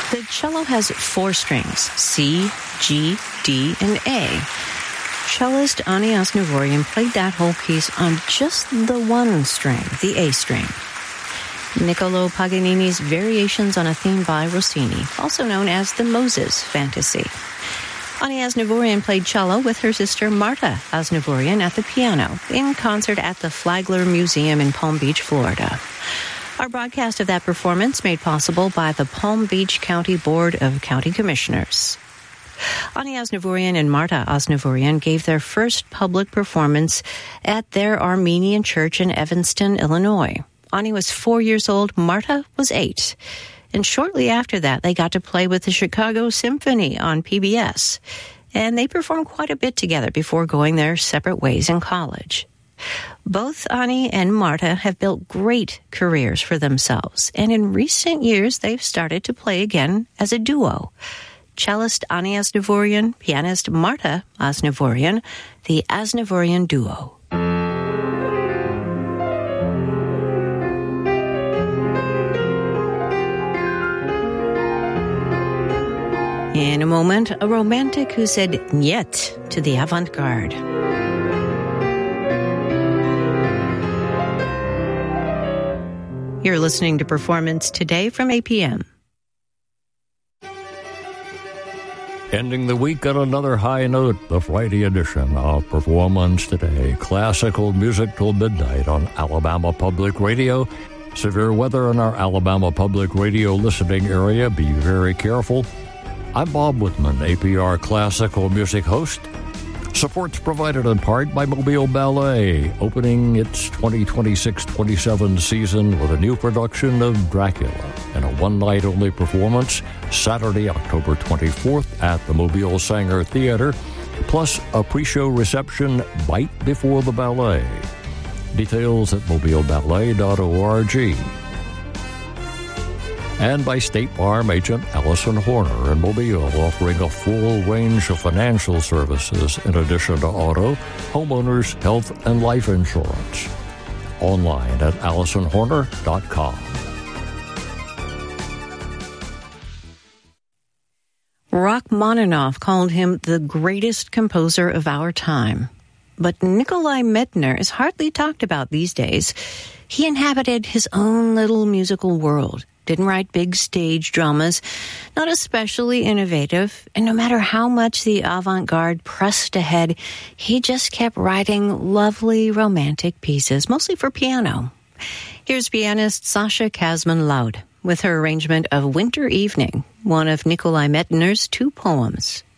The cello has 4 strings, C, G, D, and A. Cellist Ani Asnavourian played that whole piece on just the one string, the A string. Niccolò Paganini's Variations on a Theme by Rossini, also known as the Moses Fantasy. Ani Asnavourian played cello with her sister Marta Asnavourian at the piano in concert at the Flagler Museum in Palm Beach, Florida. Our broadcast of that performance made possible by the Palm Beach County Board of County Commissioners. Ani Asnavourian and Marta Asnavourian gave their first public performance at their Armenian church in Evanston, Illinois. Ani was 4 years old, Marta was 8. And shortly after that, they got to play with the Chicago Symphony on PBS. And they performed quite a bit together before going their separate ways in college. Both Ani and Marta have built great careers for themselves. And in recent years, they've started to play again as a duo. Cellist Ani Asnavourian, pianist Marta Asnavourian, the Asnavourian Duo. In a moment, a romantic who said "niet" to the avant-garde. You're listening to Performance Today from APM. Ending the week on another high note, the Friday edition of Performance Today. Classical music till midnight on Alabama Public Radio. Severe weather in our Alabama Public Radio listening area. Be very careful. I'm Bob Whitman, APR classical music host. Support's provided in part by Mobile Ballet, opening its 2026-27 season with a new production of Dracula and a one-night-only performance Saturday, October 24th at the Mobile Sanger Theater, plus a pre-show reception right before the ballet. Details at mobileballet.org. And by State Farm agent Allison Horner in Mobile, offering a full range of financial services in addition to auto, homeowners, health, and life insurance. Online at AllisonHorner.com. Rachmaninoff called him the greatest composer of our time. But Nikolai Medtner is hardly talked about these days. He inhabited his own little musical world. Didn't write big stage dramas, not especially innovative, and no matter how much the avant-garde pressed ahead, he just kept writing lovely romantic pieces, mostly for piano. Here's pianist Sasha Kazman-Loud with her arrangement of Winter Evening, one of Nikolai Medtner's 2 poems.